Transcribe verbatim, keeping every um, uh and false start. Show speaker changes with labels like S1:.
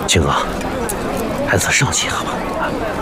S1: 青娥，孩子上气好吧？啊。